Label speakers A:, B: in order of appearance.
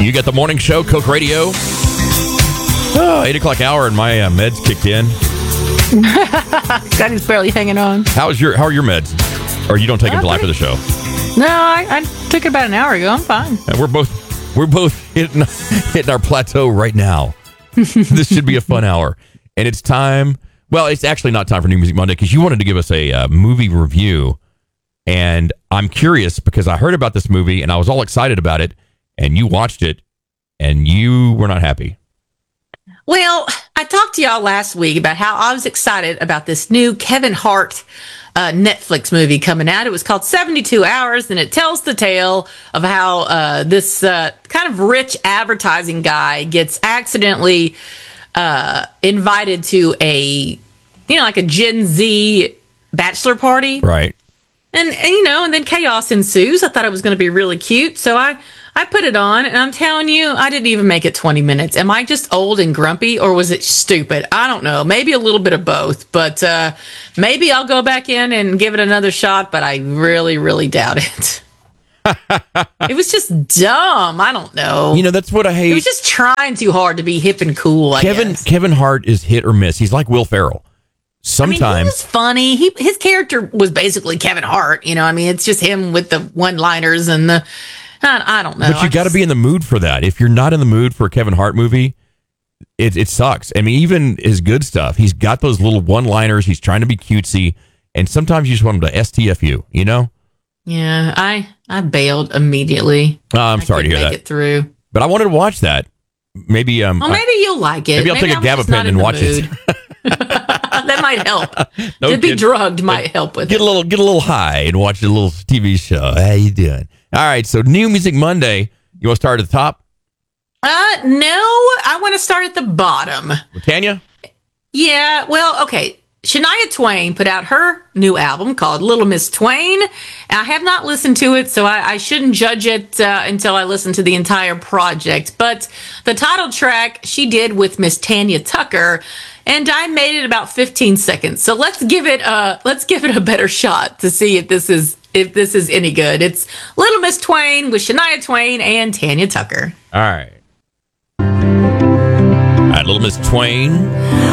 A: You get the morning show, Coke Radio. 8 o'clock hour, and my meds kicked in.
B: Scotty's barely hanging on.
A: How are your meds? Or you don't take them till after the show?
B: No, I took it about an hour ago. I'm fine.
A: And we're both hitting our plateau right now. This should be a fun hour, and it's time. Well, it's actually not time for New Music Monday because you wanted to give us a movie review, and I'm curious because I heard about this movie and I was all excited about it, and you watched it, and you were not happy.
B: Well, I talked to y'all last week about how I was excited about this new Kevin Hart Netflix movie coming out. It was called 72 Hours, and it tells the tale of how this kind of rich advertising guy gets accidentally invited to a, like a Gen Z bachelor party.
A: Right.
B: And then chaos ensues. I thought it was going to be really cute. So I put it on, and I'm telling you, I didn't even make it 20 minutes. Am I just old and grumpy, or was it stupid? I don't know. Maybe a little bit of both. But maybe I'll go back in and give it another shot, but I really, really doubt it. It was just dumb. I don't know.
A: That's what I hate.
B: He was just trying too hard to be hip and cool, I guess.
A: Kevin Hart is hit or miss. He's like Will Ferrell. Sometimes
B: he was funny. His character was basically Kevin Hart. It's just him with the one-liners and the... I don't know.
A: But you got to be in the mood for that. If you're not in the mood for a Kevin Hart movie, it sucks. I mean, even his good stuff, he's got those little one-liners. He's trying to be cutesy, and sometimes you just want him to STFU,
B: Yeah, I bailed immediately.
A: I'm sorry to hear that.
B: Make it through.
A: But I wanted to watch that. Maybe
B: maybe you'll like it.
A: Maybe I'll take a gabapentin and watch it.
B: That might help.
A: No
B: to be
A: kidding.
B: drugged might help with
A: get a little high and watch a little TV show. How you doing? All right, so New Music Monday. You want to start at the top?
B: No, I want to start at the bottom.
A: Tanya?
B: Yeah, well, okay. Shania Twain put out her new album called Little Miss Twain. I have not listened to it, so I shouldn't judge it until I listen to the entire project. But the title track she did with Miss Tanya Tucker, and I made it about 15 seconds. So let's give it a better shot to see if this is any good. It's Little Miss Twain with Shania Twain and Tanya Tucker.
A: All right, Little Miss Twain.